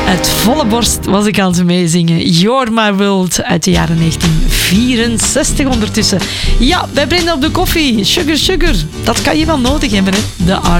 Uit volle borst was ik aan het meezingen. You're My World uit de jaren 1964 ondertussen. Ja, bij Brenda op de koffie. Sugar, sugar. Dat kan je wel nodig hebben, hè. De